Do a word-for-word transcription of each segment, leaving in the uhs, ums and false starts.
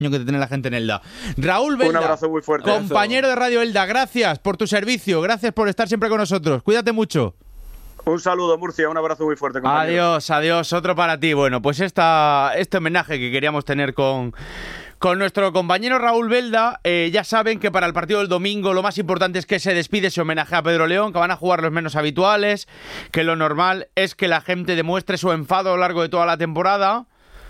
que te tiene la gente en Elda. Raúl Belda, un abrazo muy fuerte. compañero de Radio Elda, gracias por tu servicio, gracias por estar siempre con nosotros. Cuídate mucho. Un saludo, Murcia, un abrazo muy fuerte, compañero. Adiós, adiós, otro para ti. Bueno, pues esta, este homenaje que queríamos tener con, con nuestro compañero Raúl Belda, eh, ya saben que para el partido del domingo lo más importante es que se despide ese homenaje a Pedro León, que van a jugar los menos habituales, que lo normal es que la gente demuestre su enfado a lo largo de toda la temporada.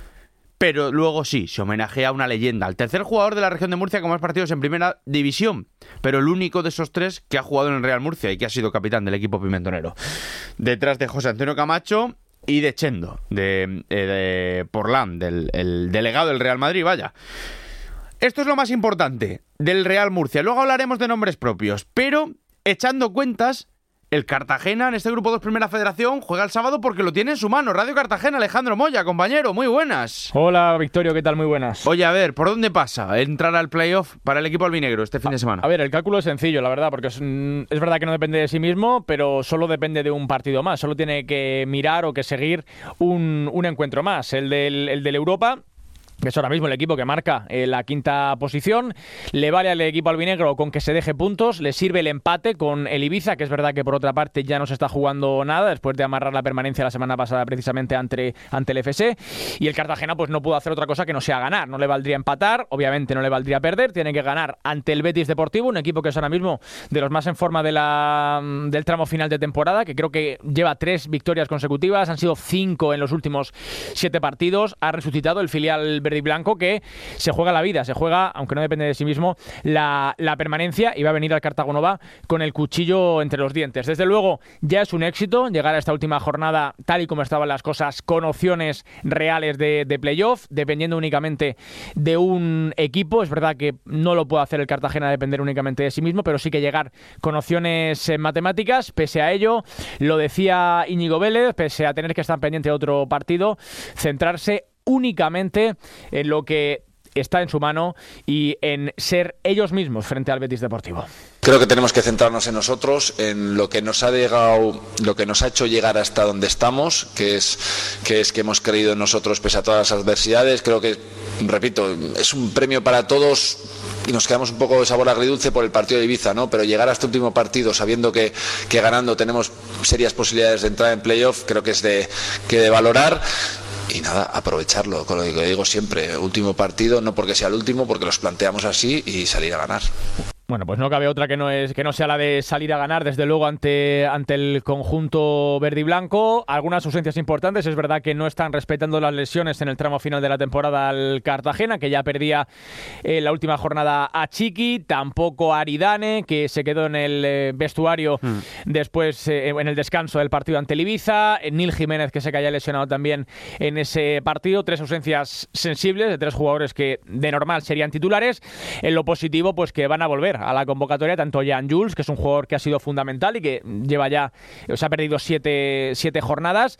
Pero luego sí, se homenajea a una leyenda, al tercer jugador de la región de Murcia con más partidos en primera división, pero el único de esos tres que ha jugado en el Real Murcia y que ha sido capitán del equipo pimentonero. Detrás de José Antonio Camacho y de Chendo, de, de, de Porlán, del el delegado del Real Madrid, vaya. Esto es lo más importante del Real Murcia. Luego hablaremos de nombres propios, pero echando cuentas, el Cartagena en este grupo dos Primera Federación juega el sábado porque lo tiene en su mano. Radio Cartagena, Alejandro Moya, compañero, muy buenas. Hola, Victorio, ¿qué tal? Muy buenas. Oye, a ver, ¿por dónde pasa entrar al playoff para el equipo albinegro este fin de semana? A ver, el cálculo es sencillo, la verdad, porque es, es verdad que no depende de sí mismo, pero solo depende de un partido más. Solo tiene que mirar o que seguir un, un encuentro más, el del, el del Europa, que es ahora mismo el equipo que marca eh, la quinta posición. Le vale al equipo albinegro con que se deje puntos, le sirve el empate con el Ibiza, que es verdad que por otra parte ya no se está jugando nada después de amarrar la permanencia la semana pasada precisamente ante, ante el F S, y el Cartagena pues no pudo hacer otra cosa que no sea ganar. No le valdría empatar, obviamente no le valdría perder, tiene que ganar ante el Betis Deportivo, un equipo que es ahora mismo de los más en forma de la, del tramo final de temporada, que creo que lleva tres victorias consecutivas, han sido cinco en los últimos siete partidos, ha resucitado el filial verde y blanco que se juega la vida, se juega, aunque no depende de sí mismo, la, la permanencia, y va a venir al Cartagonova con el cuchillo entre los dientes. Desde luego ya es un éxito llegar a esta última jornada tal y como estaban las cosas, con opciones reales de, de playoff, dependiendo únicamente de un equipo. Es verdad que no lo puede hacer el Cartagena depender únicamente de sí mismo, pero sí que llegar con opciones eh, matemáticas. Pese a ello, lo decía Íñigo Vélez, pese a tener que estar pendiente de otro partido, centrarse únicamente en lo que está en su mano y en ser ellos mismos frente al Betis Deportivo. Creo que tenemos que centrarnos en nosotros, en lo que nos ha llegado, lo que nos ha hecho llegar hasta donde estamos, que es que es que hemos creído en nosotros pese a todas las adversidades. Creo que, repito, es un premio para todos y nos quedamos un poco de sabor agridulce por el partido de Ibiza, ¿no? Pero llegar a este último partido sabiendo que, que ganando tenemos serias posibilidades de entrar en playoff, creo que es de que de valorar. Y nada, aprovecharlo, con lo que digo siempre, último partido, no porque sea el último, porque los planteamos así y salir a ganar. Bueno, pues no cabe otra que no es que no sea la de salir a ganar, desde luego, ante, ante el conjunto verde y blanco. Algunas ausencias importantes, es verdad que no están respetando las lesiones en el tramo final de la temporada al Cartagena, que ya perdía eh, la última jornada a Chiqui, tampoco a Aridane, que se quedó en el eh, vestuario mm. después eh, en el descanso del partido ante el Ibiza, Nil Jiménez, que se caía lesionado también en ese partido. Tres ausencias sensibles de tres jugadores que de normal serían titulares. En lo positivo, pues que van a volver a la convocatoria tanto Jan Jules, que es un jugador que ha sido fundamental y que lleva ya, o sea, ha perdido siete, siete jornadas,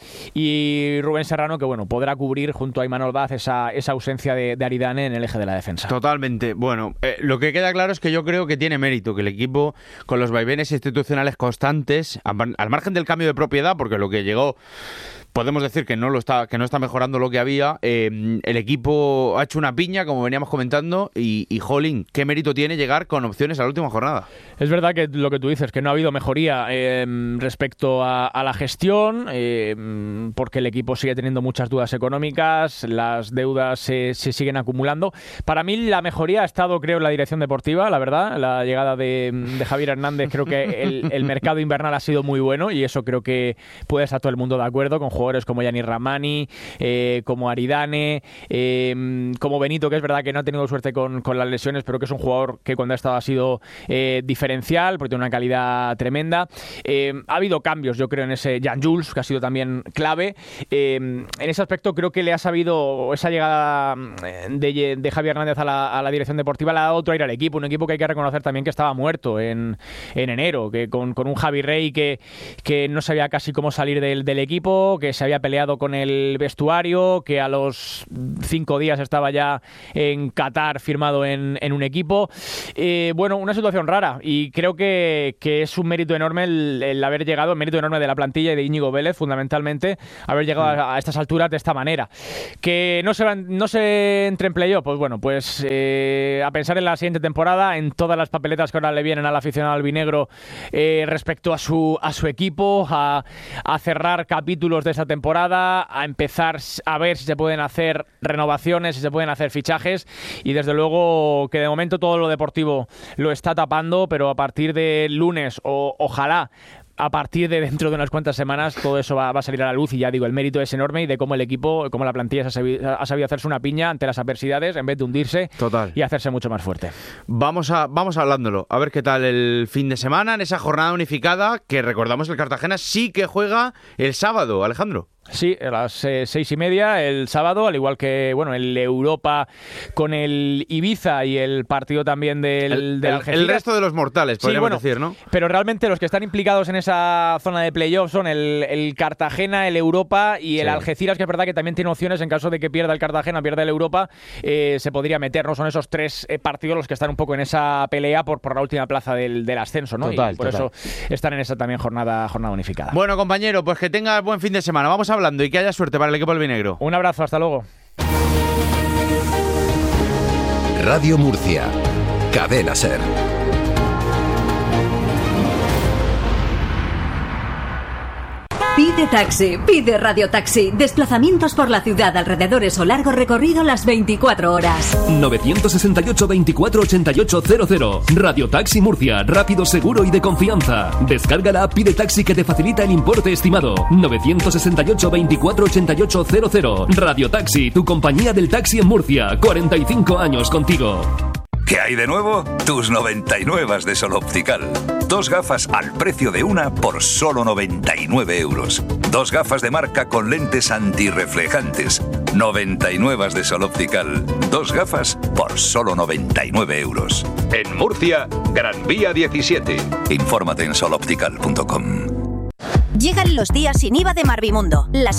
y Rubén Serrano, que bueno, podrá cubrir junto a Imanol Vaz esa, esa ausencia de, de Aridane en el eje de la defensa. Totalmente. Bueno, eh, lo que queda claro es que yo creo que tiene mérito que el equipo, con los vaivenes institucionales constantes, al margen del cambio de propiedad, porque lo que llegó podemos decir que no lo está, que no está mejorando lo que había. Eh, el equipo ha hecho una piña, como veníamos comentando, y, y jolín, qué mérito tiene llegar con opciones a la última jornada. Es verdad que lo que tú dices, que no ha habido mejoría eh, respecto a, a la gestión, eh, porque el equipo sigue teniendo muchas dudas económicas, las deudas se, se siguen acumulando. Para mí la mejoría ha estado, creo, en la dirección deportiva, la verdad. La llegada de, de Javier Hernández, creo que el, el mercado invernal ha sido muy bueno, y eso creo que puede estar todo el mundo de acuerdo, con jugadores como Yanni Ramani, eh, como Aridane, eh, como Benito, que es verdad que no ha tenido suerte con, con las lesiones, pero que es un jugador que cuando ha estado ha sido eh, diferencial, porque tiene una calidad tremenda. Eh, ha habido cambios, yo creo, en ese Jan Jules, que ha sido también clave. Eh, en ese aspecto creo que le ha sabido, esa llegada de, de Javier Hernández a la, a la dirección deportiva le ha dado otro aire al equipo, un equipo que hay que reconocer también que estaba muerto en, en enero, que con, con un Javi Rey que, que no sabía casi cómo salir del, del equipo, que que se había peleado con el vestuario, que a los cinco días estaba ya en Qatar firmado en, en un equipo. Eh, bueno, una situación rara, y creo que, que es un mérito enorme el, el haber llegado, el mérito enorme de la plantilla y de Íñigo Vélez, fundamentalmente, haber llegado a, a estas alturas de esta manera. Que no se, van, no se entre en playoff, pues bueno, pues eh, a pensar en la siguiente temporada, en todas las papeletas que ahora le vienen al aficionado albinegro eh, respecto a su, a su equipo, a, a cerrar capítulos de esta temporada, a empezar a ver si se pueden hacer renovaciones, si se pueden hacer fichajes, y desde luego que de momento todo lo deportivo lo está tapando, pero a partir del lunes, o ojalá a partir de dentro de unas cuantas semanas, todo eso va, va a salir a la luz, y ya digo, el mérito es enorme, y de cómo el equipo, cómo la plantilla se ha sabido, ha sabido hacerse una piña ante las adversidades en vez de hundirse. Total. Y hacerse mucho más fuerte. Vamos a vamos hablándolo, a ver qué tal el fin de semana en esa jornada unificada, que recordamos el Cartagena sí que juega el sábado, Alejandro. Sí, a las eh, seis y media el sábado, al igual que bueno el Europa con el Ibiza y el partido también del, el, del el, Algeciras. El resto de los mortales, podríamos sí, bueno, decir, ¿no? Pero realmente los que están implicados en esa zona de playoff son el, el Cartagena, el Europa y el sí. Algeciras, que es verdad que también tiene opciones en caso de que pierda el Cartagena, pierda el Europa, eh, se podría meter, ¿no? Son esos tres eh, partidos los que están un poco en esa pelea por, por la última plaza del, del ascenso, ¿no? Total, y por total. eso están en esa también jornada, jornada unificada. Bueno, compañero, pues que tengas buen fin de semana. Vamos hablando y que haya suerte para el equipo albinegro. Un abrazo, hasta luego. Radio Murcia, Cadena Ser. Pide taxi, pide Radio Taxi. Desplazamientos por la ciudad, alrededores o largo recorrido las veinticuatro horas. nueve seis ocho, veinticuatro ochenta y ocho cero cero. Radio Taxi Murcia, rápido, seguro y de confianza. Descarga la app Pide Taxi que te facilita el importe estimado. nueve seis ocho, veinticuatro ochenta y ocho cero cero. Radio Taxi, tu compañía del taxi en Murcia. cuarenta y cinco años contigo. ¿Qué hay de nuevo? Tus noventa y nueve de Sol Optical. Dos gafas al precio de una por solo noventa y nueve euros. Dos gafas de marca con lentes antirreflejantes. noventa y nueve de Sol Optical. Dos gafas por solo noventa y nueve euros. En Murcia, Gran Vía diecisiete. Infórmate en sol optical punto com. Llegan los días sin I V A de Marvimundo. Las